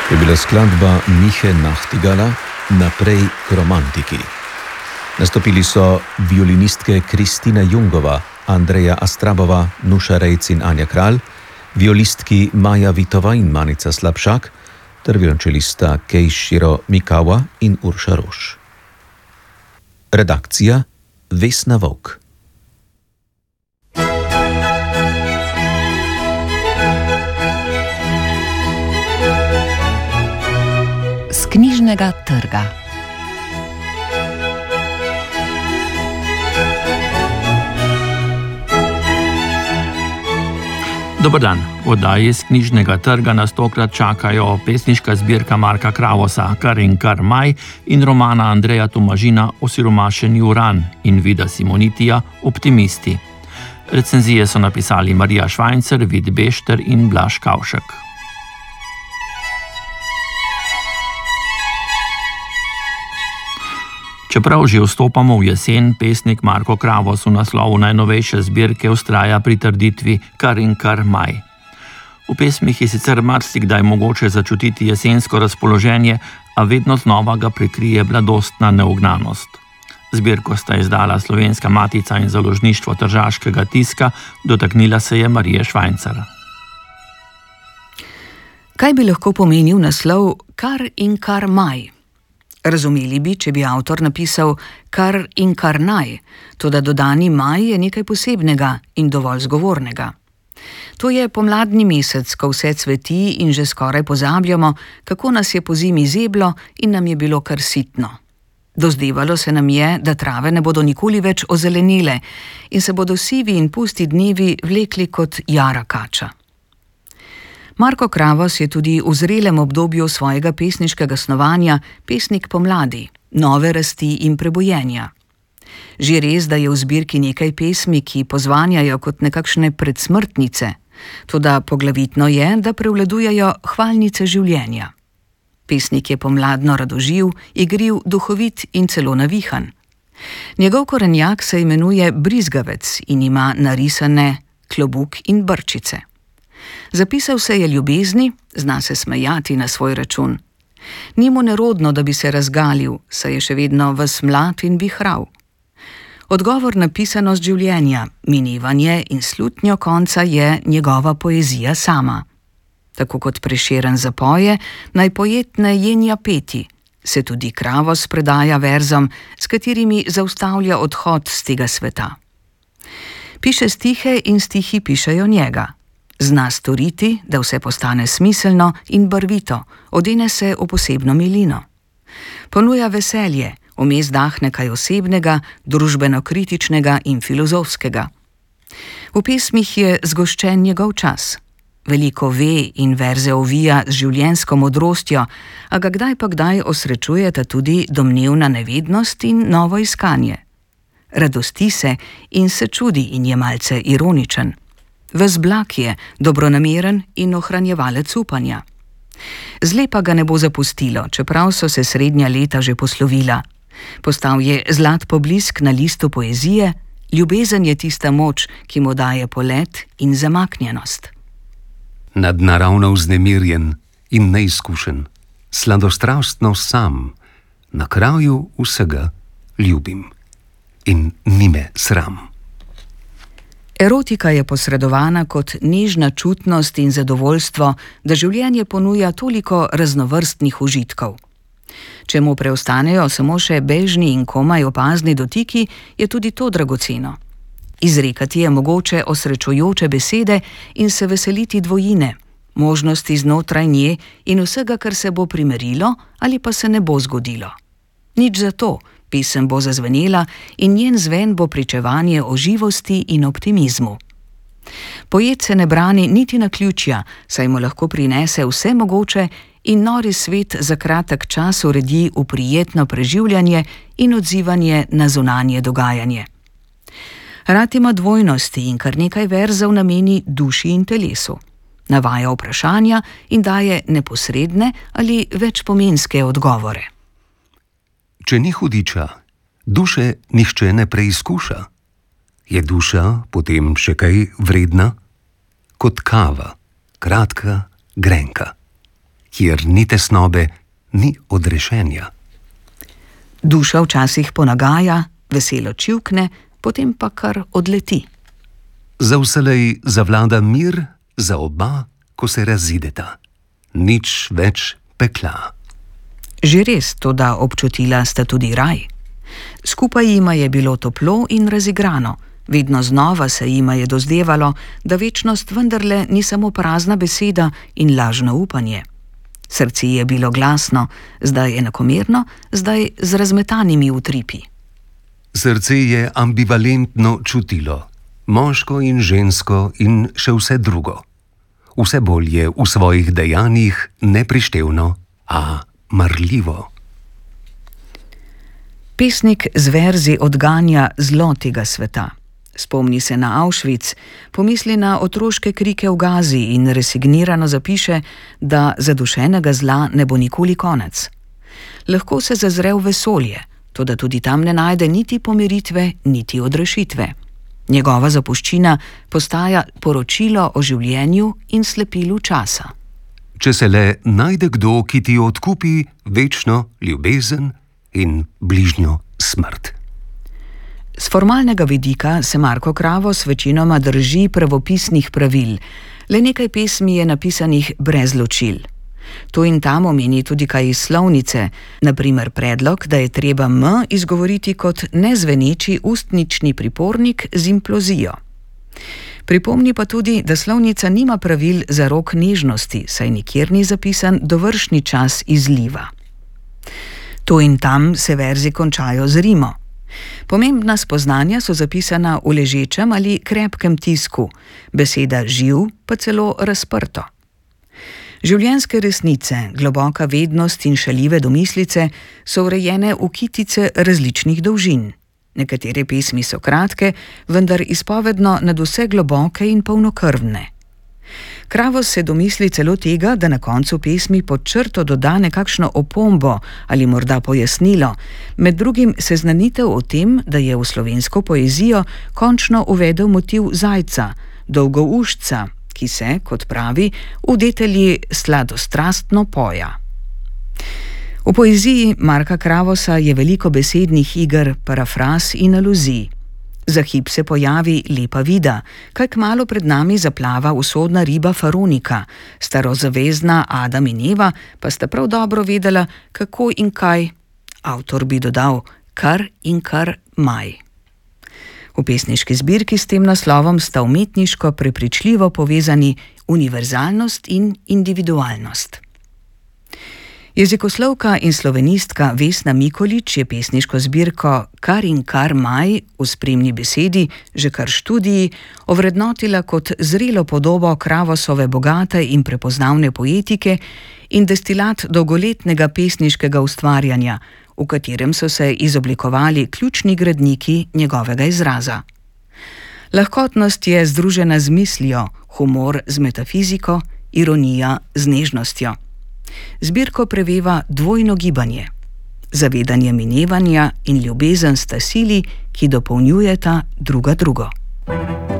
Je bila skladba Mihe Nachtigala Naprej k romantiki. Nastopili so violinistke Kristina Jungova, Andreja Astrabova, Nuša Rejc in Anja Kralj, violistki Maja Vitova in Manica Slapšak ter violončelista Keishiro Mikawa in Urša Roš. Redakcija Vesna Vovk. Z knjižnega trga. Dober dan. V oddaji z knjižnega trga nas tokrat čakajo pesniška zbirka Marka Kravosa Kar in kar maj in romana Andreja Tomažina Osiromašeni uran in Vida Simonitija Optimisti. Recenzije so napisali Marija Švajncer, Vid Bešter in Blaž Kavšek. Čeprav že vstopamo v jesen, pesnik Marko Kravos v naslovu najnovejše zbirke vztraja pri trditvi Kar in kar maj. V pesmih je sicer marsikdaj mogoče začutiti jesensko razpoloženje, a vedno znova ga prekrije mladostna neugnanost. Zbirko sta izdala Slovenska matica in založništvo Tržaškega tiska, dotaknila se je Marije Švajncer. Kaj bi lahko pomenil naslov Kar in kar maj? Razumeli bi, če bi avtor napisal Kar in kar naj, toda dodani maj je nekaj posebnega in dovolj zgovornega. To je pomladni mesec, ko vse cveti in že skoraj pozabljamo, kako nas je pozimi zeblo in nam je bilo kar sitno. Dozdevalo se nam je, da trave ne bodo nikoli več ozelenile in se bodo sivi in pusti dnevi vlekli kot jara kača. Marko Kravos je tudi v zrelem obdobju svojega pesniškega snovanja pesnik pomladi, nove rasti in prebojenja. Že res, da je v zbirki nekaj pesmi, ki pozvanjajo kot nekakšne predsmrtnice, toda poglavitno je, da prevladujejo hvalnice življenja. Pesnik je pomladno radoživ, igriv, duhovit in celo navihan. Njegov korenjak se imenuje Brizgavec in ima narisane klobuk in brčice. Zapisal se je ljubezni, zna se smejati na svoj račun. Ni mu nerodno, da bi se razgalil, saj je še vedno ves mlad in vihrav. Odgovor na pisanost življenja, minevanje in slutnjo konca je njegova poezija sama. Tako kot Prešeren zapoje, naj pojetne jenja peti, se tudi Kravos predaja verzom, s katerimi zaustavlja odhod z tega sveta. Piše stihe in stihi pišejo njega. Zna storiti, da vse postane smiselno in barvito, odene se v posebno milino. Ponuja veselje, vmes dahne kaj osebnega, družbeno-kritičnega in filozofskega. V pesmih je zgoščen njegov čas. Veliko ve in verze ovija z življenjsko modrostjo, a ga kdaj pa kdaj osrečujeta tudi domnevna nevednost in novo iskanje. Radosti se in se čudi in je malce ironičen. Ves blag je, dobronameren in ohranjevalec upanja. Zlepa ga ne bo zapustilo, čeprav so se srednja leta že poslovila. Postal je zlat poblisk na listu poezije, ljubezen je tista moč, ki mu daje polet in zamaknjenost. Nadnaravno vznemirjen in neizkušen, sladostrastno sam, na kraju vsega ljubim in ni me sram. Erotika je posredovana kot nežna čutnost in zadovoljstvo, da življenje ponuja toliko raznovrstnih užitkov. Če mu preostanejo samo še bežni in komaj opazni dotiki, je tudi to dragoceno. Izrekati je mogoče osrečujoče besede in se veseliti dvojine, možnosti znotraj nje in vsega, kar se bo primerilo ali pa se ne bo zgodilo. Nič zato, pesem bo zazvenela in njen zven bo pričevanje o živosti in optimizmu. Poet se ne brani niti naključja, saj mu lahko prinese vse mogoče in nori svet za kratek čas uredi v prijetno preživljanje in odzivanje na zunanje dogajanje. Rad ima dvojnosti in kar nekaj verzov nameni duši in telesu. Navaja vprašanja in daje neposredne ali večpomenske odgovore. Če ni hudiča, duše nihče ne preizkuša. Je duša potem še kaj vredna? Kot kava, kratka, grenka. kjer ni tesnobe, ni odrešenja. Duša včasih ponagaja, veselo čivkne, potem pa kar odleti. Za vselej zavlada mir za oba, ko se razideta. Nič več pekla. Že res, toda občutila sta tudi raj. Skupaj jima je bilo toplo in razigrano, vedno znova se jima je dozdevalo, da večnost vendarle ni samo prazna beseda in lažno upanje. Srce je bilo glasno, zdaj enakomerno, zdaj z razmetanimi utripi. Srce je ambivalentno čutilo, moško in žensko in še vse drugo. Vse bolj je v svojih dejanjih neprištevno, a marljivo. Pesnik z verzi odganja zlo tega sveta. Spomni se na Auschwitz, pomisli na otroške krike v Gazi in resignirano zapiše, da zadušenega zla ne bo nikoli konec. Lahko se zazre v vesolje, toda tudi tam ne najde niti pomiritve, niti odrešitve. Njegova zapuščina postaja poročilo o življenju in slepilu časa. Če se le najde kdo, ki ti odkupi večno ljubezen in bližnjo smrt. Z formalnega vidika se Marko Kravos večinoma drži pravopisnih pravil, le nekaj pesmi je napisanih brez ločil. Tu in tam omeni tudi kaj iz slovnice, na primer predlog, da je treba M izgovoriti kot nezveneči ustnični pripornik z implozijo. Pripomni pa tudi, da slovnica nima pravil za rok nežnosti, saj nikjer ni zapisan dovršni čas izliva. Tu in tam se verzi končajo z rimo. Pomembna spoznanja so zapisana v ležečem ali krepkem tisku, beseda živ pa celo razprto. Življenjske resnice, globoka vednost in šaljive domislice so urejene v kitice različnih dolžin. Nekatere pesmi so kratke, vendar izpovedno nadvse globoke in polnokrvne. Kravos se domisli celo tega, da na koncu pesmi pod črto doda nekakšno opombo ali morda pojasnilo, med drugim seznanitev o tem, da je v slovensko poezijo končno uvedel motiv zajca, dolgoušca, ki se, kot pravi, v detelji sladostrastno poja. V poeziji Marka Kravosa je veliko besednih iger, parafraz in aluzij. Za hip se pojavi lepa vida, kaj kmalu pred nami zaplava usodna riba Faronika, starozavezna Adam in Eva pa sta prav dobro vedela, kako in kaj, avtor bi dodal, kar in kar maj. V pesniški zbirki s tem naslovom sta umetniško prepričljivo povezani univerzalnost in individualnost. Jezikoslovka in slovenistka Vesna Mikolič je pesniško zbirko Kar in kar maj v spremni besedi, že kar študiji, ovrednotila kot zrelo podobo Kravosove bogate in prepoznavne poetike in destilat dolgoletnega pesniškega ustvarjanja, v katerem so se izoblikovali ključni gradniki njegovega izraza. Lahkotnost je združena z mislijo, humor z metafiziko, ironija z nežnostjo. Zbirko preveva dvojno gibanje. Zavedanje minevanja in ljubezen sta sili, ki dopolnjujeta druga drugo.